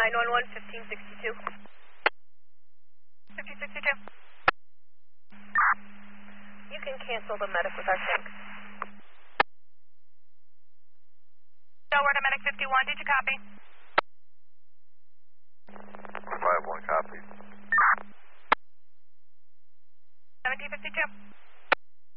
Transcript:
911, 1562. 1562. You can cancel the medic with our tank. Delaware to medic 51, did you copy?